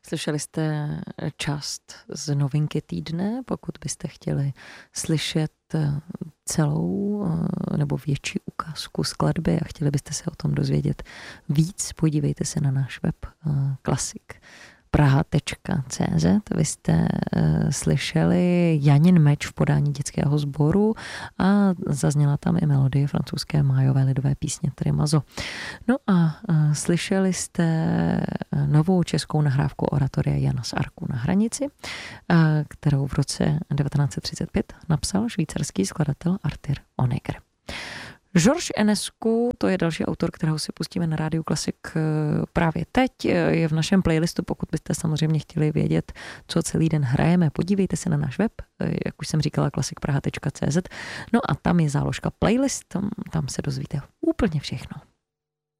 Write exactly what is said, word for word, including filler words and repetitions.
Slyšeli jste část z novinky týdne, pokud byste chtěli slyšet celou nebo větší ukázku skladby a chtěli byste se o tom dozvědět víc, podívejte se na náš web Klasik. praha tečka cé zet. Vy jste uh, slyšeli Janin meč v podání dětského sboru a zazněla tam i melodie francouzské májové lidové písně Trymazo. No a uh, slyšeli jste novou českou nahrávku oratoria Jana z Arku na hranici, uh, kterou v roce devatenáct set třicet pět napsal švýcarský skladatel Arthur Honegger. Georges Enescu, to je další autor, kterého si pustíme na Rádiu Klasik právě teď. Je v našem playlistu, pokud byste samozřejmě chtěli vědět, co celý den hrajeme. Podívejte se na náš web, jak už jsem říkala, klasik praha tečka cé zet. No a tam je záložka playlist, tam, tam se dozvíte úplně všechno.